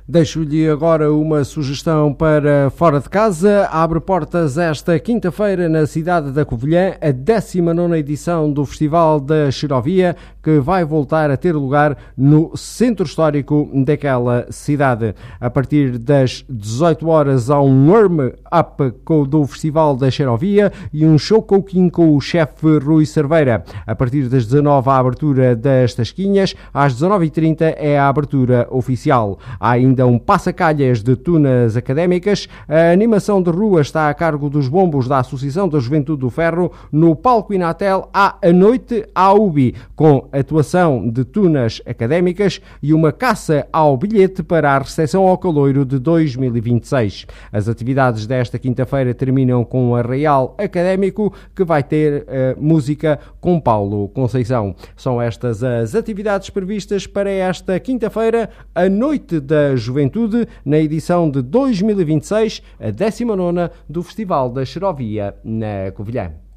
Deixo-lhe agora uma sugestão para fora de casa. Abre portas esta quinta-feira na cidade da Covilhã a 19ª edição do Festival da Xerovia, que vai voltar a ter lugar no centro histórico daquela cidade. A partir das 18 horas há um warm-up do Festival da Xerovia e um show cooking com o chefe Rui Cerveira. A partir das 19 a abertura das tasquinhas, às 19h30 é a abertura oficial. Há ainda um passa-calhas de tunas académicas. A animação de rua está a cargo dos bombos da Associação da Juventude do Ferro. No palco Inatel há a noite à UBI, com atuação de tunas académicas e uma caça ao bilhete para a recepção ao caloiro de 2026. As atividades desta quinta-feira terminam com o Arraial Académico, que vai ter música com Paulo Conceição. São estas as atividades previstas para esta quinta-feira, a Noite da Juventude, na edição de 2026, a 19ª do Festival da Xerovia na Covilhã.